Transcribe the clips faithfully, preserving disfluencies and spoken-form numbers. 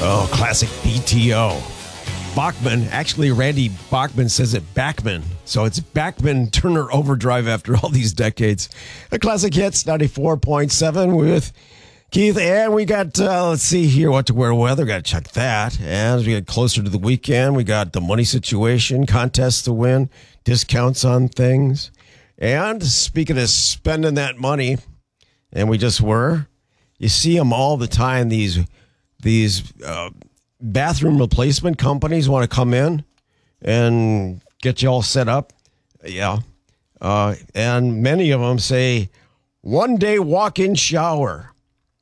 Oh, classic B T O. Bachman, actually Randy Bachman says it Bachman. So it's Bachman Turner Overdrive after all these decades. A classic hits, ninety-four point seven with Keith. And we got, uh, let's see here, what to wear weather. Got to check that. And as we get closer to the weekend, we got the money situation, contests to win, discounts on things. And speaking of spending that money, and we just were, you see them all the time, these, these, uh, bathroom replacement companies want to come in and get you all set up. Yeah. Uh, and many of them say one day walk-in shower.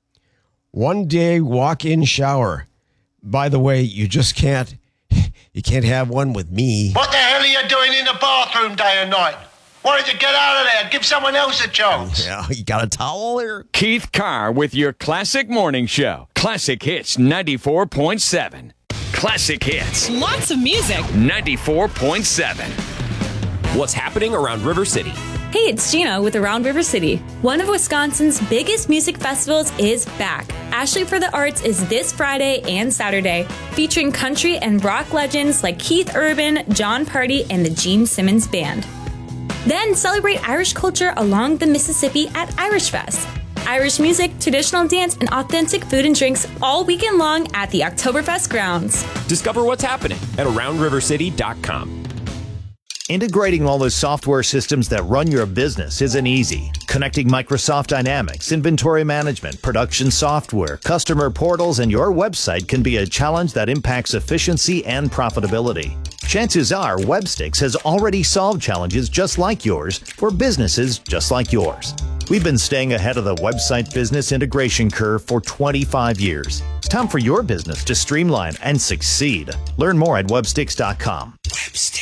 One day walk-in shower. By the way, you just can't, you can't have one with me. What the hell are you doing in the bathroom day and night? Why don't you get out of there? Give someone else a chance. Yeah, you got a towel there? Keith Carr with your Classic Morning Show. Classic Hits ninety-four point seven. Classic Hits. Lots of music. ninety-four point seven. What's happening around River City? Hey, it's Gina with Around River City. One of Wisconsin's biggest music festivals is back. Ashley for the Arts is this Friday and Saturday, featuring country and rock legends like Keith Urban, John Party, and the Gene Simmons Band. Then celebrate Irish culture along the Mississippi at Irish Fest. Irish music, traditional dance, and authentic food and drinks all weekend long at the Oktoberfest grounds. Discover what's happening at around river city dot com. Integrating all the software systems that run your business isn't easy. Connecting Microsoft Dynamics, inventory management, production software, customer portals, and your website can be a challenge that impacts efficiency and profitability. Chances are Webstix has already solved challenges just like yours for businesses just like yours. We've been staying ahead of the website business integration curve for twenty-five years. It's time for your business to streamline and succeed. Learn more at webstix dot com.